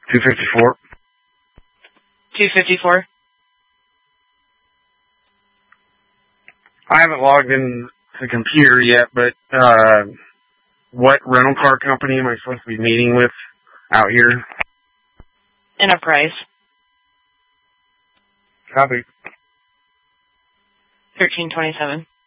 254. 254. I haven't logged in the computer yet, but what rental car company am I supposed to be meeting with out here? Enterprise. Copy. 1327.